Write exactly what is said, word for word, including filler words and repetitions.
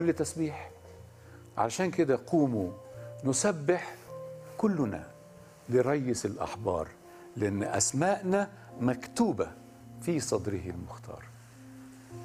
لتسبيح. علشان كده قوموا نسبح كلنا لريس الأحبار، لأن أسماءنا مكتوبة في صدره المختار.